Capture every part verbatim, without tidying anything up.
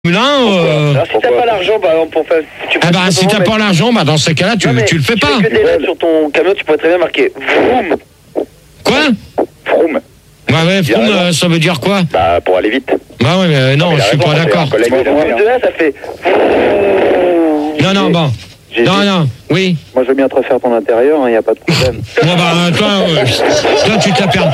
Là, euh... Alors, si t'as pas l'argent, bah, pour faire. Tu peux ah bah, si t'as mettre... pas l'argent, bah, dans ce cas-là, tu, non, tu le fais tu pas. Fais que des lettres sur ton camion, tu pourrais très bien marquer Vroom. Quoi? Vroom. Ouais, ouais, Vroom, euh, ça veut dire quoi? Bah, pour aller vite. Bah, ouais, mais euh, non, je suis pas d'accord. De là, ça fait. Non, non, bon. Non, non, oui. Moi, je veux bien te refaire ton intérieur, il hein, n'y a pas de problème. Bon, bah, toi, euh, toi, tu te la perds.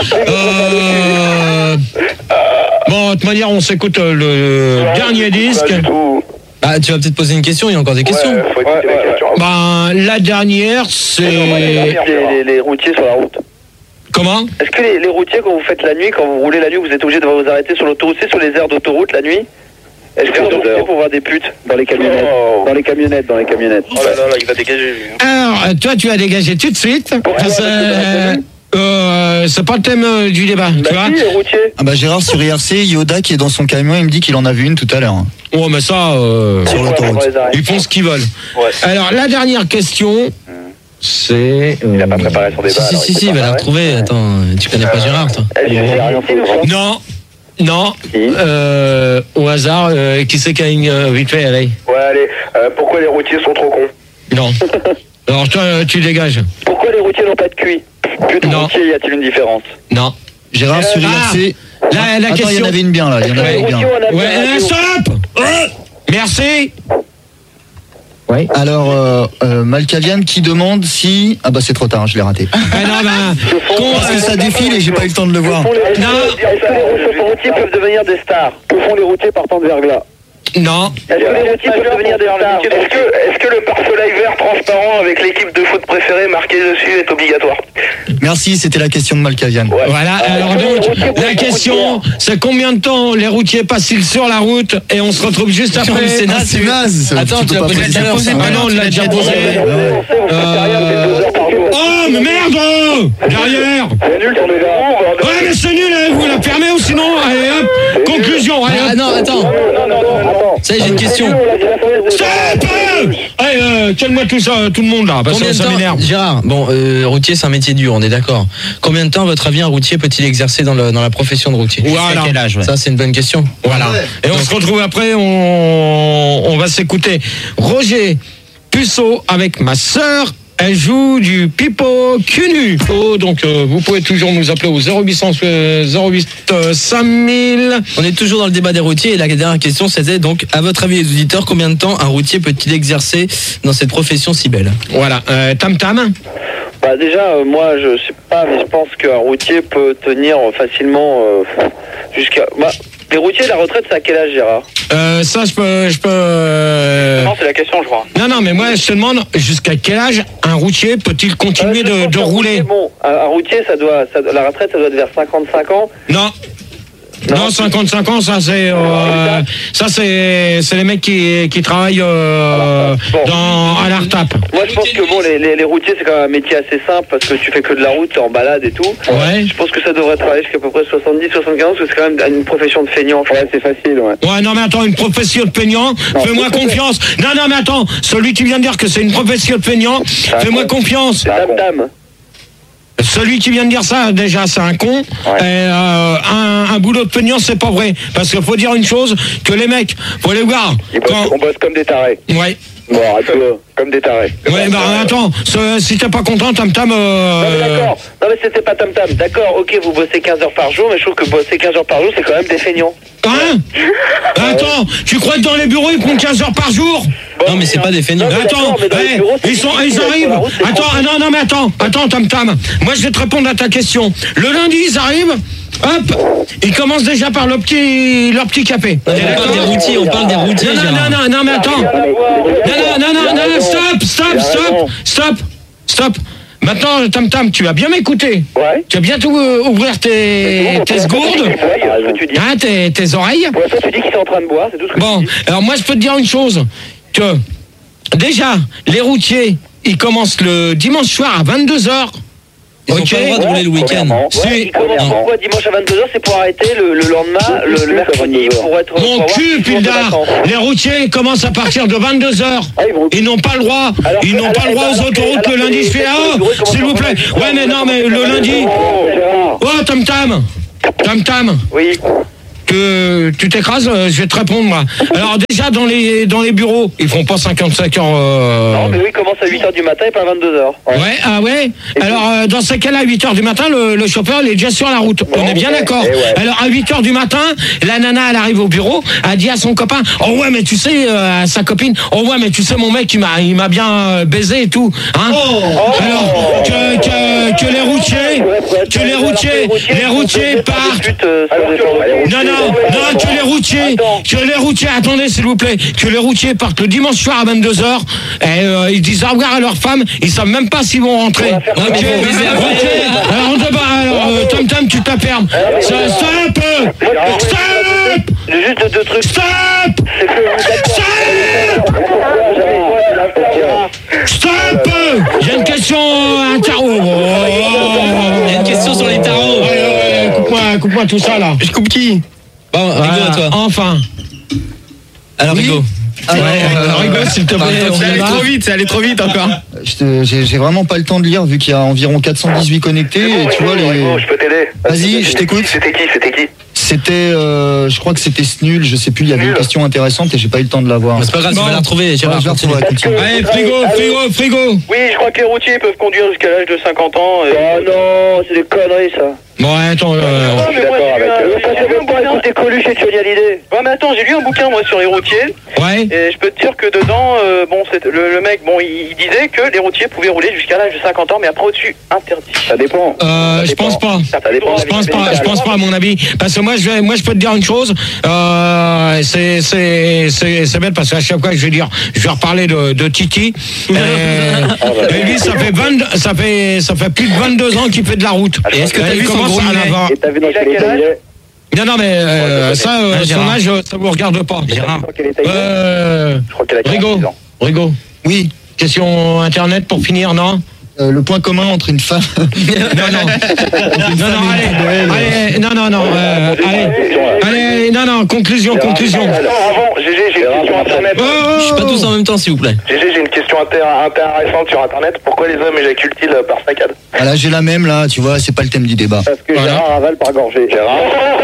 Euh... Bon, de toute manière, on s'écoute euh, le ouais, dernier disque. Ah, tu vas peut-être poser une question, il y a encore des questions. Ouais, faut ouais, ouais, questions. Ben, la dernière, c'est... Les, les, les routiers sur la route. Comment? Est-ce que les, les routiers, quand vous faites la nuit, quand vous roulez la nuit, vous êtes obligé de vous arrêter sur l'autoroute, sur les aires d'autoroute la nuit? Est-ce que vous êtes obligé pour voir des putes dans les camionnettes? Oh. Dans les camionnettes, dans les camionnettes. Oh là là, là, il va dégager. Alors, toi, tu vas dégager tout de suite. Parce, euh, euh, c'est pas le thème euh, du débat, bah tu vois. Si, les routiers. Ah bah Gérard, sur I R C, Yoda qui est dans son camion, il me dit qu'il en a vu une tout à l'heure. Oh, mais ça, euh, sur l'autoroute. Ils font ce qu'ils veulent. Ouais. Alors, la dernière question, c'est... Euh... Il n'a pas préparé son débat. Si, si, si, si, il va la retrouver. Attends, tu connais pas Gérard, toi? Non. Non, euh, au hasard, euh, qui c'est qui a une euh, vite fait, allez. Ouais, allez, euh, pourquoi les routiers sont trop cons? Non. Alors toi, euh, tu dégages. Pourquoi les routiers n'ont pas de cuit? Plus de routiers, y a-t-il une différence? Non. Gérard, sur I R C... Ah, la, la Attends, question... il y en avait une bien, là. Il y en avait ouais, bien. Ouais, euh, stop oh merci. Oui. Alors, euh, euh, Malkavian qui demande si... Ah bah c'est trop tard, je l'ai raté. Ah non, bah... Con, parce que ça défile et j'ai pas eu le temps de le voir. Les... Non. Est-ce que les routiers peuvent devenir des stars? Que font les routiers partant de Verglas? Non. Est-ce que les routiers peuvent devenir des stars? Est-ce que, est-ce que le pare-soleil vert transparent avec l'équipe de foot préférée marquée dessus est obligatoire? Merci, c'était la question de Malkavian. Ouais. Voilà, alors donc, la question, c'est combien de temps les routiers passent-ils sur la route et on se retrouve juste après. C'est naze, c'est naze. Attends, tu l'as posé tout à l'heure. Ah non, on l'a déjà posé. Oh, mais merde! Derrière! Ouais, mais c'est nul, vous la permettez ou sinon, allez hop, conclusion, allez hop. Ah non, attends. Ça y est, j'ai une question. Stop! Allez, euh, calme-moi tout ça, tout le monde là, parce que ça m'énerve. Gérard, bon, euh, routier c'est un métier dur, on est d'accord. Combien de temps, à votre avis, un routier peut-il exercer dans, le, dans la profession de routier? Voilà. Quel âge, ouais. Ça, c'est une bonne question. Voilà. Et on se retrouve après, on, on va s'écouter Roger Puceau avec Ma Sœur. Elle joue du pipeau cul nu. Oh, donc euh, vous pouvez toujours nous appeler au zéro huit cent zéro huit cinq mille. On est toujours dans le débat des routiers et la dernière question c'était donc, à votre avis les auditeurs, combien de temps un routier peut-il exercer dans cette profession si belle? Voilà, euh, Tam Tam. Bah déjà, euh, moi je sais pas, mais je pense qu'un routier peut tenir facilement euh, jusqu'à... Bah, les routiers, la retraite, c'est à quel âge, Gérard? Euh, ça, je peux... Je peux euh... Non, c'est la question, je crois. Non, non, mais moi, je te demande, jusqu'à quel âge un routier peut-il continuer euh, de, de rouler? Bon, un, un routier, ça doit, ça, la retraite, ça doit être vers cinquante-cinq ans. Non. Non, non, cinquante-cinq ans, ça c'est euh, ça c'est c'est les mecs qui qui travaillent euh, bon. dans à l'A R T A P. Moi je pense que bon les, les, les routiers c'est quand même un métier assez simple parce que tu fais que de la route, t'es en balade et tout. Ouais. Je pense que ça devrait travailler jusqu'à peu près soixante-dix soixante-quinze ans parce que c'est quand même une profession de feignant. Ouais, c'est facile, ouais. Ouais, non mais attends, une profession de feignant, fais-moi confiance. Non non mais attends, celui qui vient de dire que c'est une profession de feignant, fais-moi confiance. Dame dame. Celui qui vient de dire ça, déjà, c'est un con. Ouais. Et euh, un, un boulot de peignant, c'est pas vrai. Parce qu'il faut dire une chose, que les mecs, faut les voir. Quand... On bosse comme des tarés. Ouais. Bon, arrête-toi, comme des tarés. Ouais, bah attends, si t'es pas content, Tam Tam... Euh... Non mais d'accord, non mais c'était pas Tam Tam. D'accord, ok, vous bossez quinze heures par jour, mais je trouve que bosser quinze heures par jour, c'est quand même des feignants. Hein? Attends, tu crois que dans les bureaux, ils font quinze heures par jour? Bon, non mais c'est pas des feignants. Attends, hey, bureaux, ils, sont, ils arrivent. Route, attends, ah, non, non, mais attends, attends, Tam Tam. Moi, je vais te répondre à ta question. Le lundi, ils arrivent. Hop, ils commencent déjà par leur petit, leur petit café. On parle des routiers, on parle des routiers. Non, non, non, non, mais attends. Non, non, non, non, non, stop, stop, stop, stop, stop. Maintenant, Tam Tam, tu vas bien m'écouter. Ouais. Tu vas bientôt euh, ouvrir tes, tes segourdes, hein, tes, tes oreilles. Ouais, toi, tu dis qu'ils sont en train de boire, c'est tout ce que bon, tu dis. Alors moi, je peux te dire une chose. Que, déjà, les routiers, ils commencent le dimanche soir à vingt-deux heures. Ils n'ont okay. pas le droit de rouler le week-end. Ouais, ils commencent pourquoi dimanche à vingt-deux heures, c'est pour arrêter le, le lendemain, le, le mercredi, pour être... Mon pour cul, Pildar. Les routiers commencent à partir de vingt-deux heures. Ah, ils, vont... ils n'ont pas le droit. Alors, ils n'ont pas le droit aux autoroutes le lundi. Je fais ah, s'il vous plaît. Ouais, mais non, mais le lundi... Oh, Tam Tam. Tam Tam. Oui. que tu t'écrases, euh, je vais te répondre moi. Alors déjà dans les dans les bureaux, ils font pas cinquante-cinq heures. Euh... Non, mais oui, ils commencent à huit heures du matin et pas à vingt-deux heures. Ouais, ouais ah ouais. Alors euh, dans ce cas-là, à huit heures du matin, le, le chauffeur il est déjà sur la route. Bon, on est bien okay. d'accord. Ouais. Alors à huit heures du matin, la nana elle arrive au bureau, elle dit à son copain, oh ouais mais tu sais, euh, à sa copine, oh ouais mais tu sais mon mec il m'a il m'a bien baisé et tout, hein. Oh, alors que, que que les routiers, que les routiers, les routiers partent. Non non non que les routiers, que les routiers, attendez s'il vous plaît, que les routiers partent le dimanche soir à vingt-deux heures et euh, ils disent au revoir à leur femme, ils savent même pas s'ils vont rentrer. Ok. Alors on te bat. Alors euh, Tom Tom tu t'apermes. Stop. Stop. Juste deux trucs. Stop. Stop. Stop. J'ai une question un tarot. Il y a une question sur les tarots. Ouais, ouais, coupe-moi, coupe-moi tout ça là. Je coupe qui? Bon, Rigo à toi. Enfin. Alors oui. Rigo. Ah ouais, euh, Rigo, s'il te plaît. C'est allé trop vite, c'est allé trop vite encore. J'ai vraiment pas le temps de lire vu qu'il y a environ quatre cent dix-huit connectés. Bon, et tu vois les. Rigo, je peux t'aider. Vas-y, je t'écoute. C'était qui? C'était qui? C'était, euh, je crois que c'était Snul, je sais plus, il y avait une question intéressante et j'ai pas eu le temps de la voir. C'est pas grave, bon. Tu vas la retrouver, Gérard. Ouais, je la Allez, frigo, frigo, frigo. Oui, je crois que les routiers peuvent conduire jusqu'à l'âge de cinquante ans. Et... Oh non, c'est des conneries ça. Bon, attends, euh... non, je suis d'accord avec eux. Parce que même pas écouter Coluche et Johnny Hallyday. Ouais, mais attends, j'ai lu un bouquin, moi, sur les routiers. Ouais. Et je peux te dire que dedans, euh, bon, c'est, le, le mec, bon, il, il disait que les routiers pouvaient rouler jusqu'à l'âge de cinquante ans, mais après au-dessus, interdit. Ça dépend. Euh, je pense pas. Ça dépend. Je pense pas, je pense pas, à mon avis. Parce que moi, je vais, moi, je peux te dire une chose, euh, c'est, c'est, c'est, c'est bête parce qu'à chaque fois que je vais dire, je vais reparler de, de Titi. Et, et lui, ça fait vingt, ça fait, ça fait plus de vingt-deux ans qu'il fait de la route. Et est-ce que t'as vu son gros T'as vu dans quel âge? Non, non, mais euh, ça, euh, son âge, ça vous regarde pas. Gérard. Euh, Rigo, Rigo. Oui. Question internet pour finir, non? Euh, le point commun entre une femme. non, non. non, non, allez, allez, non, non, non, euh, allez, allez, non, non, conclusion, conclusion. Avant, G G, j'ai une question internet. Oh, je suis pas tous en même temps, s'il vous plaît. G G, j'ai une question inter- intéressante sur internet. Pourquoi les hommes éjaculent-ils par saccade? Ah là, j'ai la même, là, tu vois, c'est pas le thème du débat. Parce que voilà. Gérard avale par gorgée. Gérard.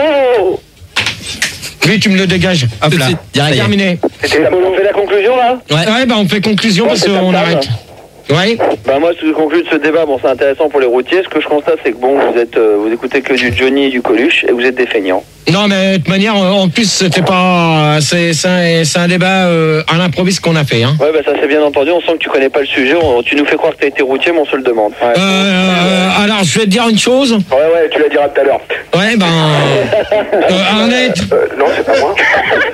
Oui, tu me le dégages. Hop là. C'est terminé. On fait la conclusion, là? Ouais, ouais, bah on fait conclusion parce qu'on arrête. Ouais. Bah moi, ce que je conclue de ce débat, bon, c'est intéressant pour les routiers. Ce que je constate, c'est que bon, vous êtes, euh, vous écoutez que du Johnny et du Coluche, et vous êtes des feignants. Non, mais de toute manière, en plus, c'était pas, c'est, c'est un, c'est un débat euh, à l'improviste qu'on a fait, hein. Ouais, bah ça c'est bien entendu. On sent que tu connais pas le sujet. On, tu nous fais croire que t'as été routier, mais on se le demande. Ouais. Euh, alors, je vais te dire une chose. Ouais, ouais, tu la diras tout à l'heure. Ouais, ben, euh, Arnett. Euh, non, c'est pas moi.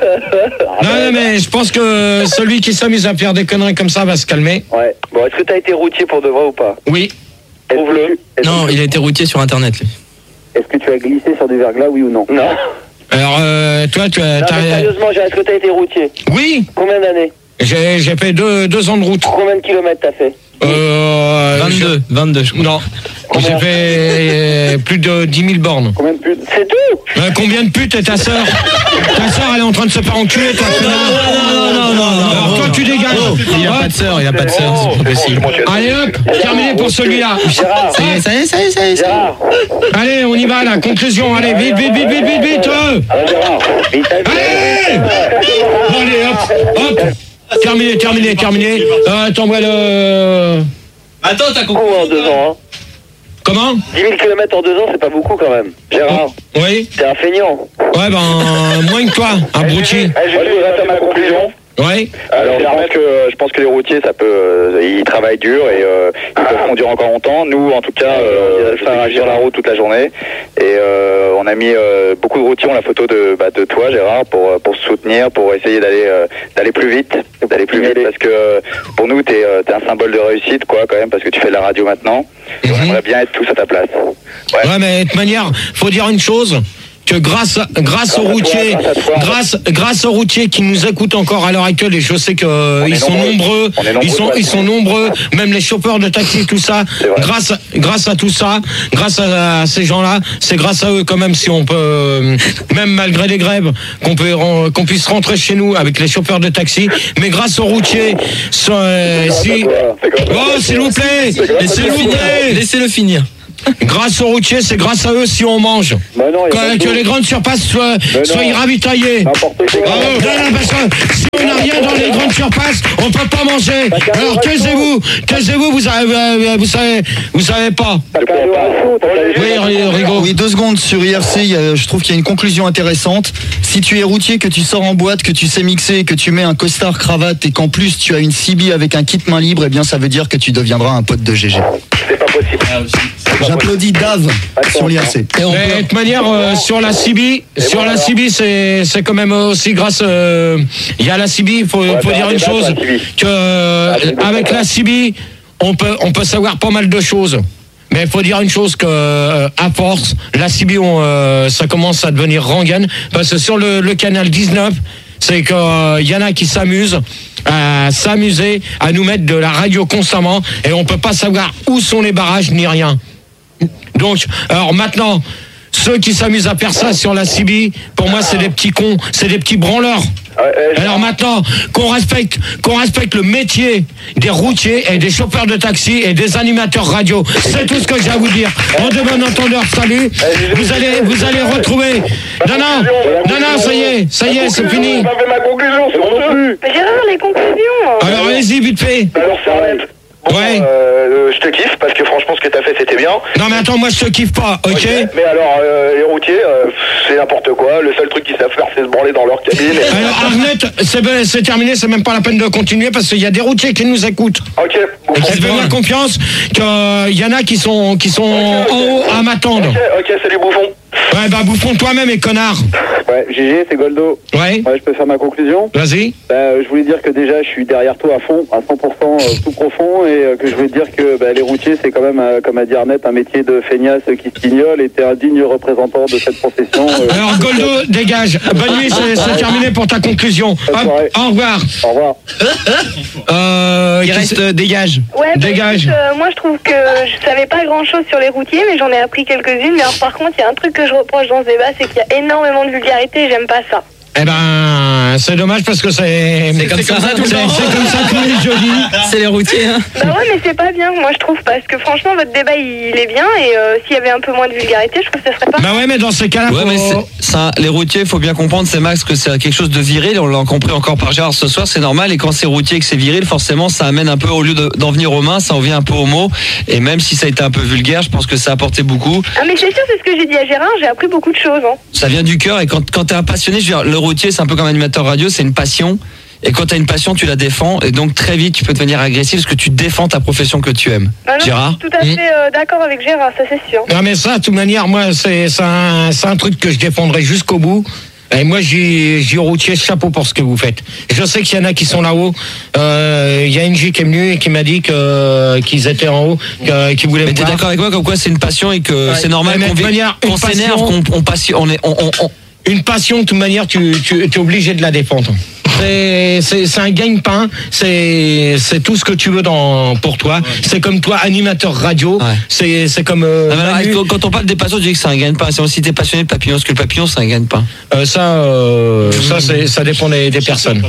Non, non, mais je pense que celui qui s'amuse à faire des conneries comme ça va se calmer. Ouais. Bon, est-ce que t'as été routier pour de vrai ou pas? Oui. Prouve-le. Non, il a été routier sur Internet, lui. Est-ce que tu as glissé sur du verglas, oui ou non? Non. Alors, euh, toi, tu as... Non, mais sérieusement, est-ce que tu as été routier? Oui. Combien d'années? J'ai, j'ai fait deux, deux ans de route. Combien de kilomètres t'as fait? Euh... vingt-deux, vingt-deux, je crois. Non. J'ai fait euh, plus de dix mille bornes. Combien de putes? C'est tout? euh, Combien de putes est ta sœur? Ta sœur, elle est en train de se faire enculer, toi. Non, non, non, non, non. Alors, toi, tu dégages. Oh, il a pas de sœur, il a pas de sœur, c'est pas possible. Allez, hop, terminé pour celui-là. Gérard. Ça y est, ça y est, ça y est, ça y est. Gérard. Allez, on y va, là. Conclusion, allez, vite, vite, vite, vite, vite, vite. Allez, Gérard. Allez! Bon, allez, hop, hop. Terminé, terminé, terminé. Euh, t'envoies le... Attends, t'as compris en deux ans, hein. Comment? dix mille kilomètres en deux ans, c'est pas beaucoup quand même. Gérard. Oui. T'es un feignant. Ouais, ben, moins que toi, un broutier. Je vais ma conclusion. Ouais. Alors je pense que je pense que les routiers ça peut euh, ils travaillent dur et euh, ils peuvent conduire encore longtemps. Nous en tout cas euh, ça agir la route toute la journée et euh, on a mis euh, beaucoup de routiers ont la photo de bah, de toi Gérard pour pour se soutenir, pour essayer d'aller euh, d'aller plus vite, d'aller plus vite parce que pour nous t'es euh, t'es un symbole de réussite quoi quand même parce que tu fais de la radio maintenant. Et mm-hmm. On aimerait bien être tous à ta place. Ouais, ouais mais de toute manière, faut dire une chose. Que grâce, grâce aux routiers, grâce, grâce aux routiers qui nous écoutent encore à l'heure actuelle, et je sais que euh, ils sont nombreux, nombreux ils sont, ils sont nombreux, même les chauffeurs de taxi, tout ça. Grâce, grâce à tout ça, grâce à, à ces gens-là, c'est grâce à eux quand même si on peut, euh, même malgré les grèves, qu'on peut, qu'on puisse rentrer chez nous avec les chauffeurs de taxi. Mais grâce aux routiers, so, euh, si, oh s'il vous plaît, laissez-le finir, laissez-le finir. Grâce aux routiers, c'est grâce à eux si on mange. Bah non, y a pas de Que, que tout. les grandes surfaces soient, soient ravitaillées. N'importe quoi. Bravo. Non, non, parce que si on n'a rien dans les grandes surfaces, on peut pas manger. Alors taisez-vous, taisez-vous, vous savez, euh, vous savez, vous savez pas. T'as qu'à aller au resto, t'as qu'à aller- Oui, Rigaud. Oui, deux secondes sur I R C, il y a- je trouve qu'il y a une conclusion intéressante. Si tu es routier, que tu sors en boîte, que tu sais mixer, que tu mets un costard cravate et qu'en plus tu as une C B avec un kit main libre, eh bien ça veut dire que tu deviendras un pote de G G. C'est pas possible. J'applaudis Dave sur l'I R C. Et on Mais peut- de toute manière, euh, sur la C B, sur la C B, c'est c'est quand même aussi grâce. euh, Il y a la C B, il faut, Ouais, faut faire dire un une débat chose, sur la C B. que euh, avec la C B, on peut on peut savoir pas mal de choses. Mais il faut dire une chose que euh, à force, la C B, on, euh, ça commence à devenir rengaine parce que sur le, le canal dix-neuf, c'est qu'il euh, y en a qui s'amusent à s'amuser à nous mettre de la radio constamment et on peut pas savoir où sont les barrages ni rien. Donc, alors maintenant, ceux qui s'amusent à faire ça sur la C B, pour moi, c'est des petits cons, c'est des petits branleurs. Ouais, ouais, Alors maintenant, qu'on respecte, qu'on respecte le métier des routiers et des chauffeurs de taxi et des animateurs radio. C'est tout ce que j'ai à vous dire. En de bon entendeur, salut. Vous allez, vous allez retrouver. Non, non, non, non, ça y est, ça y est, c'est fini. J'ai pas fait ma conclusion, c'est mon jeu. Mais Gérard, les conclusions. Alors allez-y, vite fait. Alors ça arrête. Bon, Ouais. euh, je te kiffe parce que franchement ce que t'as fait c'était bien. Non mais attends, moi je te kiffe pas, ok? Mais alors euh, les routiers, euh, c'est n'importe quoi. Le seul truc qu'ils savent faire c'est se branler dans leur cabine. Et... Alors Arnett, c'est ben- c'est terminé, c'est même pas la peine de continuer parce qu'il y a des routiers qui nous écoutent. Ok. Bon, Et fais-moi confiance qu'il y en a qui sont, qui sont en haut à m'attendre. Ok, ok, salut bouffon. Ouais, bah bouffons toi-même et connard. Ouais, G G, c'est Goldo. Ouais, Ouais, je peux faire ma conclusion. vas-y. Bah, je voulais dire que déjà, je suis derrière toi à fond, à cent pour cent euh, tout profond, et euh, que je voulais dire que bah, les routiers, c'est quand même, euh, comme a dit Arnett, un métier de feignasse qui se pignole, et t'es un digne représentant de cette profession. euh. Alors Goldo, dégage. Bonne nuit, c'est c'est terminé pour ta conclusion. Bonne Hop, soirée. au revoir. Au revoir. Euh, Il qui reste c'est- euh, dégage. Ouais, bah, Dégage. écoute, euh, moi je trouve que je savais pas grand chose sur les routiers, mais j'en ai appris quelques-unes. Mais alors, par contre, il y a un truc que je reproche dans ce débat, c'est qu'il y a énormément de vulgarité et j'aime pas ça. Eh ben, c'est dommage parce que c'est. C'est comme ça, tout le c'est- temps. C'est comme ça tous les jeudis. C'est les routiers, hein. Bah ouais, mais c'est pas bien, moi je trouve, parce que franchement, votre débat il est bien et euh, s'il y avait un peu moins de vulgarité, je trouve que ce serait pas. Bah ouais, mais dans ces cas-là, Ouais, faut- mais c'est- ça, les routiers, faut bien comprendre, c'est Max, que c'est quelque chose de viril. On l'a compris encore par Gérard ce soir, c'est normal. Et quand c'est routier et que c'est viril, forcément, ça amène un peu, au lieu de- d'en venir aux mains, ça en vient un peu aux mots. Et même si ça a été un peu vulgaire, je pense que ça a apporté beaucoup. Ah, mais c'est sûr, c'est ce que j'ai dit à Gérard, j'ai appris beaucoup de choses. Hein. Ça vient du cœur. Et quand, quand t'es un passionné, je veux dire, le routier, c'est un peu comme un animateur radio, c'est une passion. Et quand t'as une passion, tu la défends. Et donc, très vite, tu peux devenir agressif parce que tu défends ta profession que tu aimes. Ah non, Gérard? je suis tout à fait euh, d'accord avec Gérard, ça c'est sûr. Non mais ça, de toute manière, moi, c'est c'est un, c'est un truc que je défendrai jusqu'au bout. Et moi, j'ai j'ai routier chapeau pour ce que vous faites. Je sais qu'il y en a qui sont là-haut. Euh, Il y a une J qui est venue et qui m'a dit que qu'ils étaient en haut, que- qu'ils voulaient Mais me t'es voir. d'accord avec moi comme quoi c'est une passion et que Ouais. c'est normal Mais qu'on de vi- manière, qu'on une s'énerve, passion- qu'on on passionne, on est, on, on, on- Une passion, de toute manière, tu, tu es obligé de la défendre. C'est- C'est c'est un gagne-pain, c'est c'est tout ce que tu veux dans, pour toi. C'est comme toi, animateur radio, Ouais. c'est c'est comme... euh, Ah, mais alors, Manu. quand- quand on parle des passions, tu dis que c'est un gagne-pain. C'est aussi t'es passionné de papillon, parce que le papillon, c'est un gagne-pain. Euh, ça, euh, ça, c'est- ça dépend des, des personnes.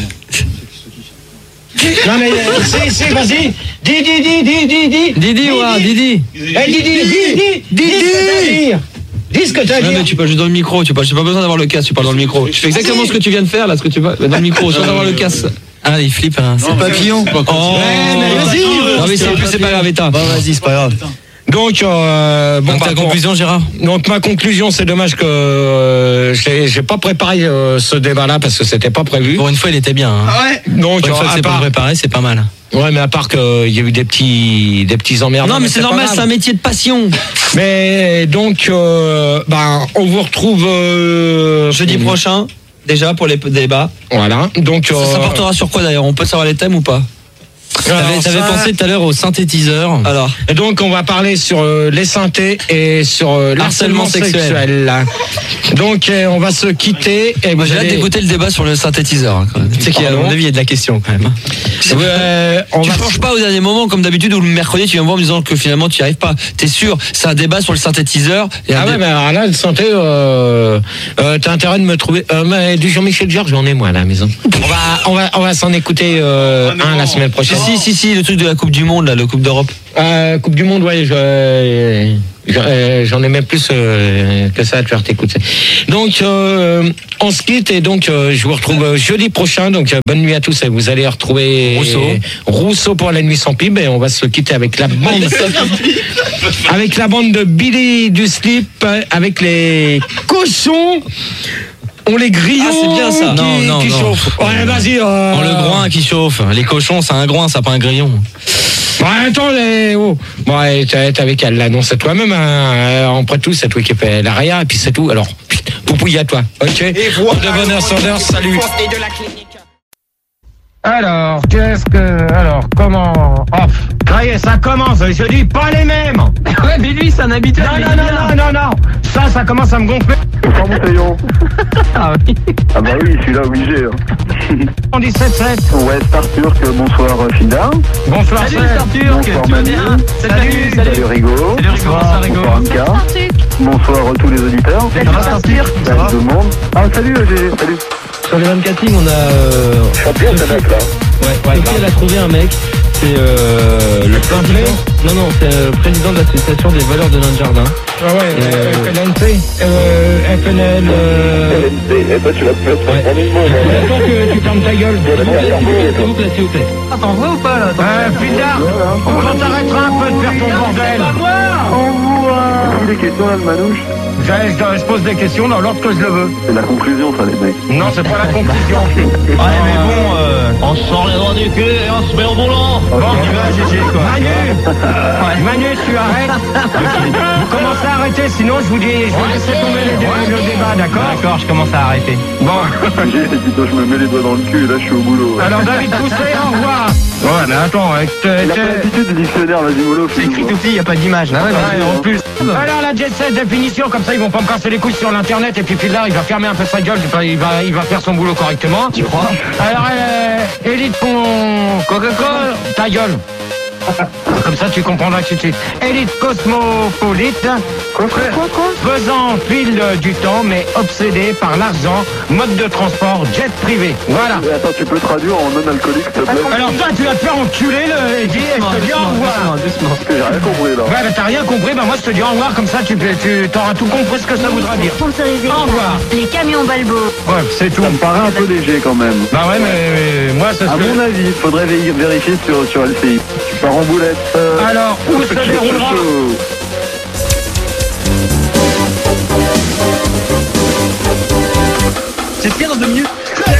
Non mais, euh, si, si, vas-y. Dis, dis, dis, dis, dis, dis. Didi, ouais, Didi. Eh, dis, dis, dis, dis, dis, dis ce que t'as à dire. Dis ce que t'as à Non, mais dire. tu parles juste dans le micro. Tu parles, j'ai pas besoin d'avoir le casque. Tu parles dans le micro. Tu fais exactement ce que tu viens de faire là, ce que tu vas dans le micro, sans avoir le casque. Ah, il flippe, hein. C'est papillon. Oh. Ouais, mais vas-y. Non mais c'est plus c'est pas grave, État. Bah vas-y, c'est pas grave. Donc, euh, bon, Donc, bah, ta pour- conclusion, Gérard? Donc ma conclusion, c'est dommage que euh, j'ai j'ai pas préparé euh, ce débat-là parce que c'était pas prévu. Pour une fois, il était bien. Hein. Donc Pour une fois que à c'est pas part, préparé, c'est pas mal. ouais, mais à part qu'il y a eu des petits des petits emmerdes. Non mais c'est normal, c'est un métier de passion. Mais donc, euh, ben, on vous retrouve euh, Jeudi prochain, déjà pour les p- débats. Voilà. Donc, Ça, ça euh, portera sur quoi d'ailleurs? On peut savoir les thèmes ou pas? alors, T'avais t'avais ça- pensé tout à l'heure au synthétiseur. Alors, Et donc, on va parler sur euh, les synthés et sur euh, l'harcèlement Harcèlement sexuel. Donc, euh, on va se quitter. Et moi vous j'ai hâte allez- d'écouter le débat sur le synthétiseur. hein, quand même. Tu sais qu'à mon avis, il y a de la question quand même. Euh, on Tu va penches pas au dernier moment comme d'habitude où le mercredi tu viens me voir en me disant que finalement tu n'y arrives pas. T'es sûr? C'est un débat sur le synthétiseur. Et un Ah ouais, dé- mais alors là, le synthé, euh, euh, t'as intérêt de me trouver. Euh, mais du Jean-Michel Jarre, j'en ai moi à la maison. On va, on va, on va s'en écouter euh, un la semaine prochaine. Si, si, si, si, le truc de la Coupe du Monde, là, le Coupe d'Europe. Euh, Coupe du Monde, ouais, je, je- j'en ai même plus euh, que ça à te faire t'écouter. Donc, euh, on se quitte et donc euh, je vous retrouve euh, jeudi prochain. Donc, euh, bonne nuit à tous et vous allez retrouver Rousseau. Rousseau pour la nuit sans pib et on va se quitter avec la bande, avec la bande de Billy du Slip, euh, avec les cochons. On les grillons Ah, c'est bien ça. qui, Non, non, qui non. chauffent. Ouais, vas-y. Euh... Oh, le groin qui chauffe. Les cochons, c'est un groin, ça pas un grillon. Ouais, attends, les... oh. Bon, ouais, t'as- t'avais qu'à l'annoncer toi-même, hein. Après tout, c'est toi qui fais l'arrière, et puis c'est tout. Alors, poupouille à toi, ok? Et voilà. De bonheur, Sanders, salut. Alors, qu'est-ce que... Alors, comment... Oh, ça y est, ça commence, je dis pas les mêmes. Ouais, mais lui, c'est un habitué. Non, non, non, non, non, non. Ça, ça commence à me gonfler. Bonsoir mon taillon. Ah oui. Ah bah oui, je suis là obligé. Hein. En dix-sept sept. Ouais, Star Turc, bonsoir euh, Fida. Bonsoir, Salut, Seb. Arthur, Bonsoir, tu vas Manu. bien? Salut, Salut salut. Rigo. Salut, Rigo. Bonsoir, Rigo. Bonsoir Anka. Bonsoir à tous les auditeurs. Ça va, Arthur? Salut tout le monde. Ah salut, j'ai... salut. Sur les vingt-quatre lignes, on a. Euh... Champion, ça date là. Ouais, ouais, Sophie, elle a trouvé un mec. C'est euh, le président. Non, non, c'est le président de l'association des valeurs de notre jardin. Ah ouais, Euh, F N P. Euh, F N L. Euh... Et toi tu l'as fait Ouais. en une mot. Attends que tu fermes ta gueule. S'il vous plaît, s'il vous plaît. Ah, t'en vois ou pas là? Euh, Fidard, quand t'arrêteras un peu de faire ton bordel. Il est question là, le manouche. Je, je- je pose des questions dans l'ordre que je le veux. C'est la conclusion ça les mecs. Non, c'est pas la conclusion. Ouais, mais bon, euh, on sort les doigts du cul et on se met au volant. Bon, Manu, Manu, tu arrêtes. Vous commencez à arrêter, sinon je vous dis, je vais laisser tomber les dé- le débat, d'accord? D'accord, je commence à arrêter. Bon, J'ai plutôt je me mets les doigts dans le cul et là je suis au boulot. alors David Pousset, au revoir. Ouais, mais attends, avec Il a pas l'habitude du dictionnaire, vas-y mollo. C'est écrit tout petit, il n'y a pas d'image. Ah ouais, Ouais, en plus. Alors la jet set définition, comme ça ils vont pas me casser les couilles sur l'internet et puis puis là il va fermer un peu sa gueule, il va, il va faire son boulot correctement. Tu crois? Alors euh, Élite con... Coca-Cola, ta gueule. Comme ça tu comprendras tout de suite. Élite cosmopolite, faisant fil du temps mais obsédé par l'argent, mode de transport, jet privé. Voilà. Mais attends, tu peux traduire en non alcoolique s'il te plaît? Alors toi tu vas te faire enculer le Eddy et je te dis au revoir. doucement. Parce que j'ai rien compris là. Ouais, mais t'as rien compris, bah moi je te dis au revoir, comme ça tu, tu t'auras tout compris ce que ça voudra dire. Sponsorisé Au revoir. par les camions Balbo. Ouais, c'est tout. Ça me paraît un peu léger quand même. Bah ouais, mais euh, moi c'est ce À que... mon avis, il faudrait vé- vérifier sur, sur L C I. Tu pars en boulette. Euh, Alors, où se chaud, déroulera chaud, chaud. C'est quinze de minutes.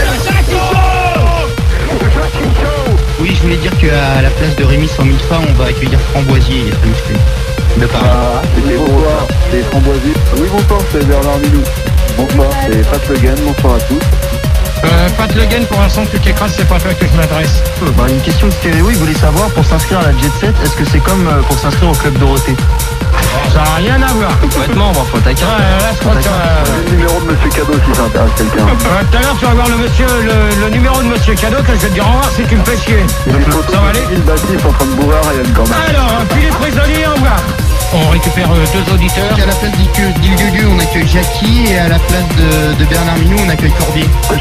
Oui, je voulais dire qu'à la place de Rémi cent mille fois, on va accueillir Framboisier, il est très musclé. De Paris. Ah, c'était bonsoir, c'est Framboisier. Oui, bonsoir, c'est Bernard Milou. Bonsoir, c'est Pat Le Guen, bonsoir à tous. euh, Pat Le Guen, pour l'instant, tu t'écrases, c'est pas toi que je m'adresse. Bah, une question de stéréo, il voulait savoir pour s'inscrire à la Jet Set, est-ce que c'est comme euh, pour s'inscrire au Club Dorothée? Ça n'a rien à voir. Complètement, on va faut ta Ouais, carte. là, je crois que... euh, J'ai le numéro de Monsieur Cadeau si ça intéresse quelqu'un. euh, Tout à l'heure, tu vas voir le, monsieur, le, le numéro de Monsieur Cadeau, que je vais te dire au revoir si tu me fais chier. Il faut Ça va aller? Gilles Baptiste en train de bourrer à Ryan quand même. Alors, puis les prisonniers, au revoir. On récupère euh, deux auditeurs. À la place d'Ilgugu, on accueille Jackie et à la place de, de Bernard Minou, on accueille Corbier. Je